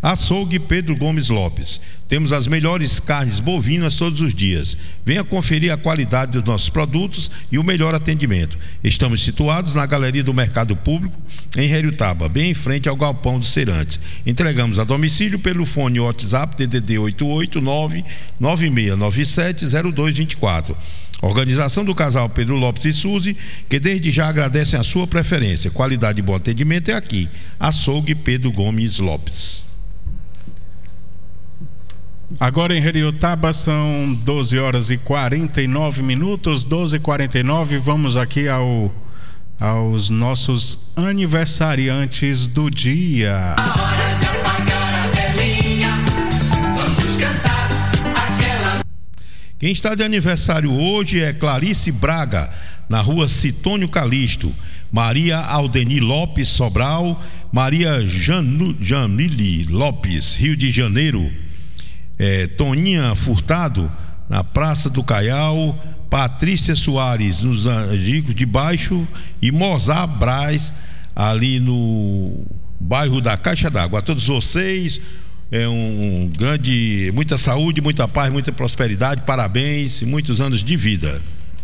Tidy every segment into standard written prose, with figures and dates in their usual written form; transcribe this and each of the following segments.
Açougue Pedro Gomes Lopes. Temos as melhores carnes bovinas todos os dias. Venha conferir a qualidade dos nossos produtos e o melhor atendimento. Estamos situados na Galeria do Mercado Público, em Heriotaba, bem em frente ao Galpão dos Cerantes. Entregamos a domicílio pelo fone WhatsApp DDD 889-9697-0224. Organização do casal Pedro Lopes e Suzy, que desde já agradecem a sua preferência. Qualidade e bom atendimento é aqui. Açougue Pedro Gomes Lopes. Agora em Heriotaba são 12 horas e 49 minutos, 12h49. Vamos aqui aos nossos aniversariantes do dia. A hora de apagar a velhinha, vamos cantar aquela. Quem está de aniversário hoje é Clarice Braga, na rua Citônio Calixto, Maria Aldeni Lopes Sobral, Maria Jamile Lopes, Rio de Janeiro, Toninha Furtado, na Praça do Caial, Patrícia Soares, nos Angicos de Baixo, e Mozart Braz, ali no bairro da Caixa d'Água. A todos vocês, muita saúde, muita paz, muita prosperidade, parabéns e muitos anos de vida.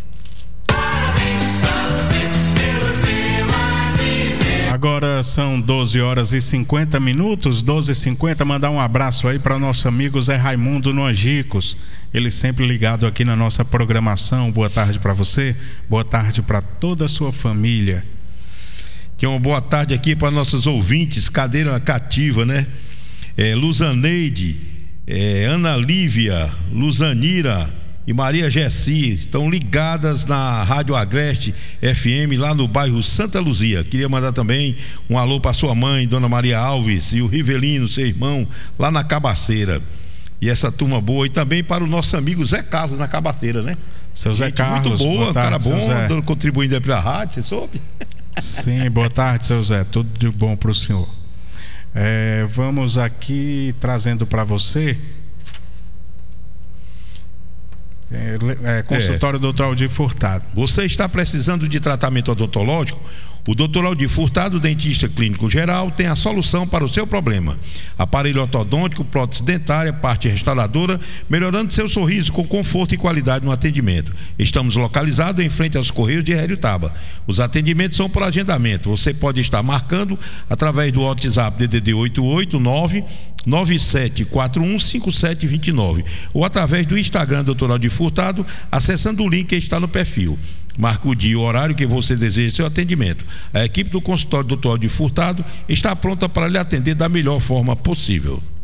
Agora são 12 horas e 50 minutos, 12h50. Mandar um abraço aí para nosso amigo Zé Raimundo no Angicos. Ele sempre ligado aqui na nossa programação. Boa tarde para você, boa tarde para toda a sua família. Que uma boa tarde aqui para nossos ouvintes, cadeira cativa, né? Luzaneide, Ana Lívia, Luzanira e Maria Gessi estão ligadas na Rádio Agreste FM lá no bairro Santa Luzia. Queria mandar também um alô para sua mãe, Dona Maria Alves, e o Rivelino, seu irmão, lá na Cabaceira. E essa turma boa, e também para o nosso amigo Zé Carlos na Cabaceira, né? Seu Zé Carlos, muito boa, tarde, cara bom, contribuindo aí para a rádio, você soube? Sim, boa tarde, seu Zé, tudo de bom para o senhor. Vamos aqui trazendo para você consultório Dr. Aldir Furtado. Você está precisando de tratamento odontológico? O Dr. Aldir Furtado, dentista clínico geral, tem a solução para o seu problema. Aparelho ortodôntico, prótese dentária, parte restauradora, melhorando seu sorriso com conforto e qualidade no atendimento. Estamos localizados em frente aos Correios de Heriotaba. Os atendimentos são por agendamento. Você pode estar marcando através do WhatsApp DDD 889-9741-5729 ou através do Instagram Dr. Aldir Furtado, acessando o link que está no perfil. Marque o dia e o horário que você deseja seu atendimento. A equipe do consultório Dr. Aldir Furtado está pronta para lhe atender da melhor forma possível.